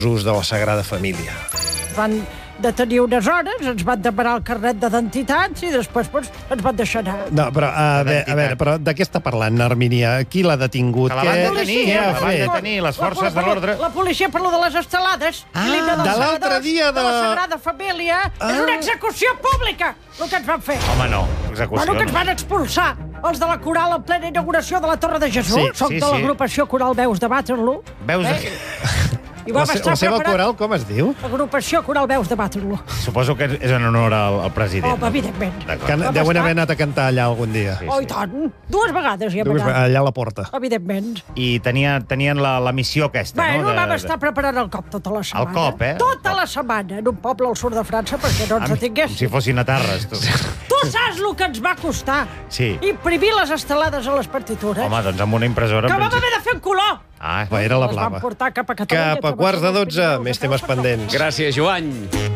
Jesús de la Sagrada Família. Van detenir unes hores, ens van demanar el carnet d'identitats i després ens van deixar anar. No, però, a veure, però de què està parlant, Hermínia? Qui l'ha detingut? Que la van detenir, les forces de l'ordre. La policia parla de les estelades. de l'altre dia de la Sagrada Família. És una execució pública, el que ens van fer. Home, no, execució. Bueno, que ens van expulsar els de la coral en plena inauguració de la Torre de Jesús. Soc de l'agrupació coral Veus de Waterloo. Veus de què? La seva coral, com es diu? Agrupació Coral Veus de Waterloo. Suposo que és en honor al president. Home, evidentment. Que deuen haver anat a cantar allà algun dia. Oh, i tant. 2 vegades hi hem anat. Allà a la porta. Evidentment. I tenien la missió aquesta, no? Bueno, vam estar preparant el cop tota la setmana. El cop, eh? Tota la setmana, en un poble al sud de França, perquè no ens detinguessin. Com si fossin a Tarres, tu. Tu saps el que ens va costar? Sí. Imprimir les estelades a les partitures. Home, doncs amb una impressora... Que vam haver de fer en color. Ah, era la Les blava. vam portar cap a Catalunya. Cap a 11:15, més temes pendents. Gràcies, Joan.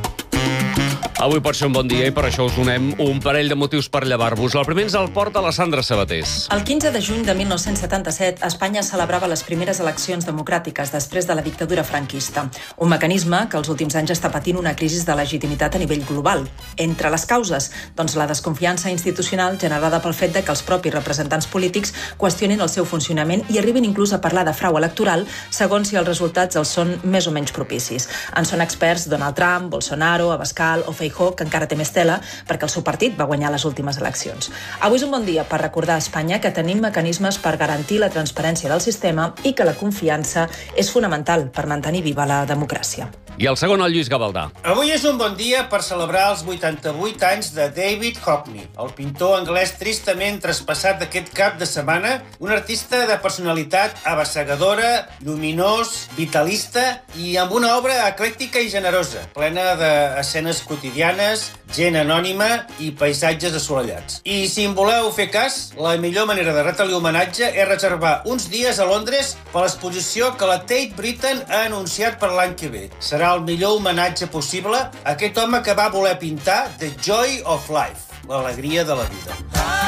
Avui pot ser un bon dia i per això us donem un parell de motius per llevar-vos. El primer ens el porta la Sandra Sabatés. El 15 de juny de 1977, Espanya celebrava les primeres eleccions democràtiques després de la dictadura franquista. Un mecanisme que els últims anys està patint una crisi de legitimitat a nivell global. Entre les causes, doncs la desconfiança institucional generada pel fet de que els propis representants polítics qüestionin el seu funcionament i arribin inclús a parlar de frau electoral segons si els resultats els són més o menys propicis. En són experts Donald Trump, Bolsonaro, Abascal o Feijóo, que encara té més tela perquè el seu partit va guanyar les últimes eleccions. Avui és un bon dia per recordar a Espanya que tenim mecanismes per garantir la transparència del sistema i que la confiança és fonamental per mantenir viva la democràcia. I el segon, el Lluís Gavaldà. Avui és un bon dia per celebrar els 88 anys de David Hockney, el pintor anglès tristament traspassat aquest cap de setmana, un artista de personalitat abassegadora, lluminós, vitalista i amb una obra eclèctica i generosa, plena d'escenes quotidianes, gent anònima i paisatges assolellats. I si em voleu fer cas, la millor manera de retre-li homenatge és reservar uns dies a Londres per l'exposició que la Tate Britain ha anunciat per l'any que ve. Serà el millor homenatge possible a aquest home que va voler pintar The Joy of Life, l'alegria de la vida.